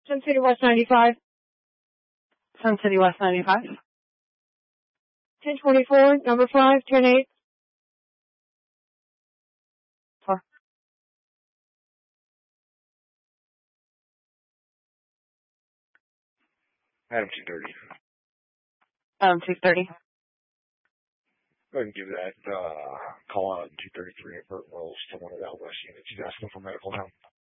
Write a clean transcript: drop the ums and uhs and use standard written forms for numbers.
Sun City West 95. Sun City West 95. 1024, number 5, 108. 4. Adam 230. 230. Go ahead and give that call out 233 at Burt Wells to one of the Out West units. He's asking for medical help.